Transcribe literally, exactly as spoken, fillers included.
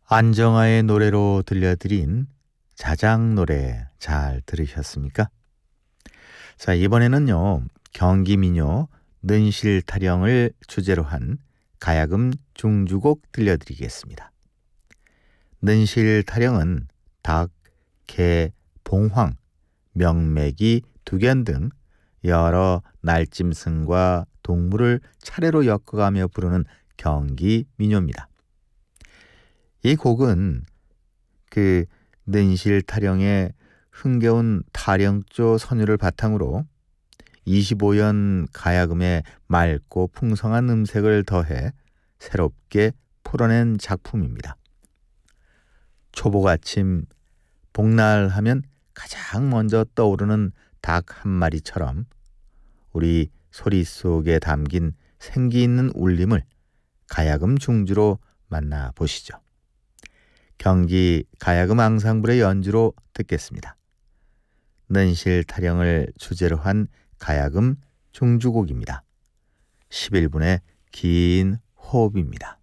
안정화의 노래로 들려드린 자작 노래 잘 들으셨습니까? 자, 이번에는요, 경기 민요 는실 타령을 주제로 한 가야금 중주곡 들려드리겠습니다. 는실 타령은 닭, 개, 봉황, 명맥이, 두견 등 여러 날짐승과 동물을 차례로 엮어가며 부르는 경기 민요입니다. 이 곡은 그 는실 타령의 흥겨운 타령조 선율을 바탕으로 이십오 연 가야금의 맑고 풍성한 음색을 더해 새롭게 풀어낸 작품입니다. 초복 아침 복날하면 가장 먼저 떠오르는 닭 한 마리처럼 우리 소리 속에 담긴 생기 있는 울림을 가야금 중주로 만나보시죠. 경기 가야금 앙상블의 연주로 듣겠습니다. 는실 타령을 주제로 한 가야금 중주곡입니다. 십일 분의 긴 호흡입니다.